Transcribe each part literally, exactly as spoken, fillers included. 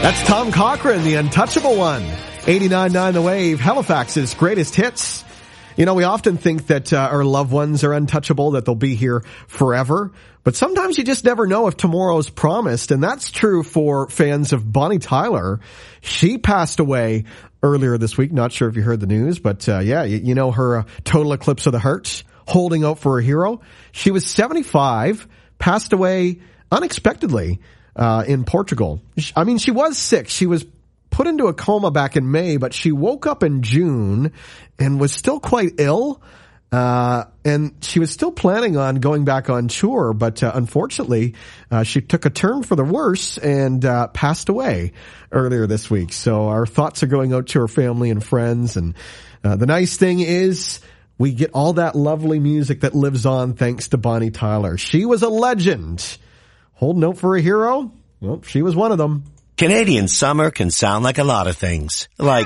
That's Tom Cochrane, the untouchable one. eighty-nine point nine The Wave, Halifax's greatest hits. You know, we often think that uh, our loved ones are untouchable, that they'll be here forever. But sometimes you just never know if tomorrow's promised. And that's true for fans of Bonnie Tyler. She passed away earlier this week. Not sure if you heard the news, but uh, yeah, you, you know her uh, Total Eclipse of the Heart, Holding Out for a Hero. She was seventy-five, passed away unexpectedly. Uh, in Portugal. I mean, she was sick. She was put into a coma back in May, but she woke up in June and was still quite ill. Uh, and she was still planning on going back on tour, but uh, unfortunately, uh, she took a turn for the worse and uh, passed away earlier this week. So our thoughts are going out to her family and friends. And uh, the nice thing is we get all that lovely music that lives on thanks to Bonnie Tyler. She was a legend. Holding out for a hero? Well, she was one of them. Canadian summer can sound like a lot of things. Like,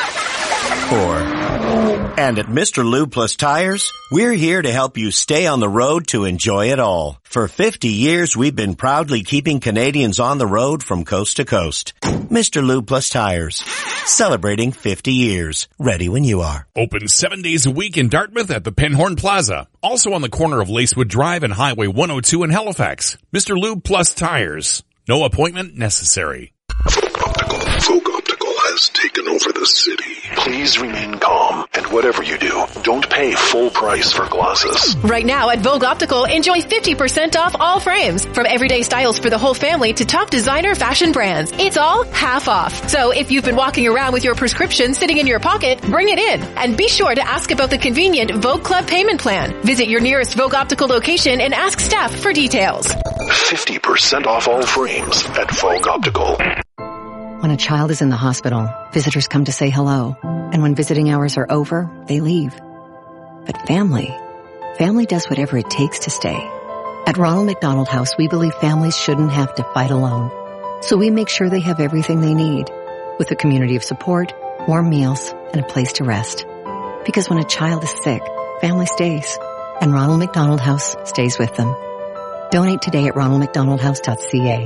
or. And at Mister Lube Plus Tires, we're here to help you stay on the road to enjoy it all. For fifty years, we've been proudly keeping Canadians on the road from coast to coast. Mister Lube Plus Tires, celebrating fifty years. Ready when you are. Open seven days a week in Dartmouth at the Pinhorn Plaza. Also on the corner of Lacewood Drive and Highway one oh two in Halifax. Mister Lube Plus Tires. No appointment necessary. Optical. Folk Optical has taken over the city. Please remain calm, and whatever you do, don't pay full price for glasses. Right now at Vogue Optical, enjoy fifty percent off all frames. From everyday styles for the whole family to top designer fashion brands. It's all half off. So if you've been walking around with your prescription sitting in your pocket, bring it in. And be sure to ask about the convenient Vogue Club payment plan. Visit your nearest Vogue Optical location and ask staff for details. fifty percent off all frames at Vogue Optical. When a child is in the hospital, visitors come to say hello. And when visiting hours are over, they leave. But family, family does whatever it takes to stay. At Ronald McDonald House, we believe families shouldn't have to fight alone. So we make sure they have everything they need, with a community of support, warm meals, and a place to rest. Because when a child is sick, family stays. And Ronald McDonald House stays with them. Donate today at ronald mcdonald house dot c a.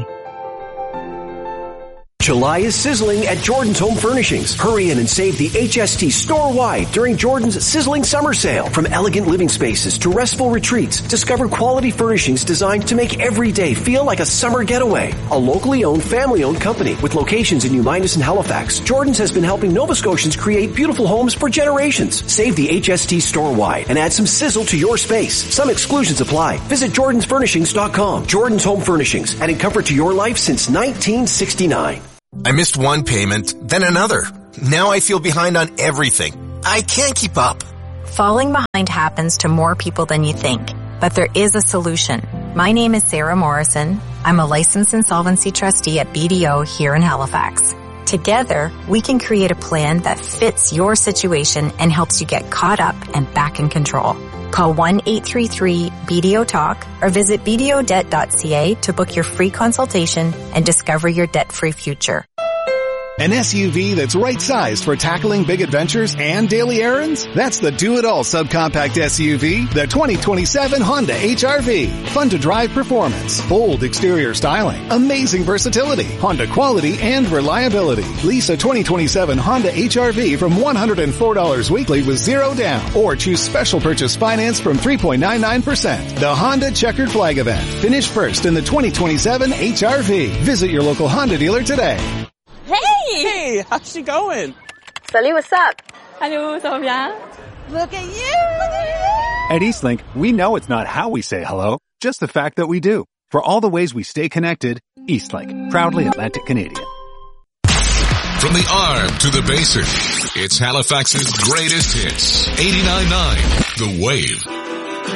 July is sizzling at Jordan's Home Furnishings. Hurry in and save the H S T store-wide during Jordan's sizzling summer sale. From elegant living spaces to restful retreats, discover quality furnishings designed to make every day feel like a summer getaway. A locally owned, family-owned company with locations in New Minas and Halifax, Jordan's has been helping Nova Scotians create beautiful homes for generations. Save the H S T store-wide and add some sizzle to your space. Some exclusions apply. Visit jordans furnishings dot com. Jordan's Home Furnishings, adding comfort to your life since nineteen sixty-nine. I missed one payment, then another. Now I feel behind on everything. I can't keep up. Falling behind happens to more people than you think, but there is a solution. My name is Sarah Morrison. I'm a licensed insolvency trustee at B D O here in Halifax. Together, we can create a plan that fits your situation and helps you get caught up and back in control. Call one eight three three B D O talk or visit b d o debt dot c a to book your free consultation and discover your debt-free future. An S U V that's right-sized for tackling big adventures and daily errands? That's the do-it-all subcompact S U V, the twenty twenty-seven Honda H R V. Fun-to-drive performance, bold exterior styling, amazing versatility, Honda quality and reliability. Lease a twenty twenty-seven Honda H R V from one hundred four dollars weekly with zero down, or choose special purchase finance from three point nine nine percent. The Honda Checkered Flag Event. Finish first in the twenty twenty-seven H R V. Visit your local Honda dealer today. Hey! Hey, how's she going? Salut, what's up? Hello, ça va bien? Look at you! Look at you! At Eastlink, we know it's not how we say hello, just the fact that we do. For all the ways we stay connected, Eastlink, proudly Atlantic Canadian. From the arm to the basin, it's Halifax's greatest hits. eighty-nine point nine The Wave.